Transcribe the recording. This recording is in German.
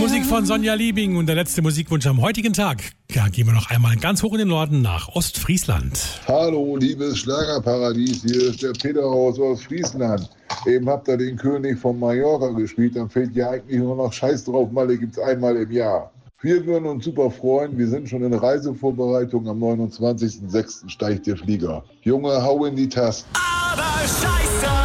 Musik von Sonja Liebing und der letzte Musikwunsch am heutigen Tag. Ja, gehen wir noch einmal ganz hoch in den Norden nach Ostfriesland. Hallo, liebes Schlagerparadies, hier ist der Peter aus Ostfriesland. Eben habt ihr den König von Mallorca gespielt, dann fällt ja eigentlich nur noch Scheiß drauf, Malle gibt's einmal im Jahr. Wir würden uns super freuen, wir sind schon in Reisevorbereitung, am 29.06. steigt der Flieger. Junge, hau in die Tasten. Aber Scheiße!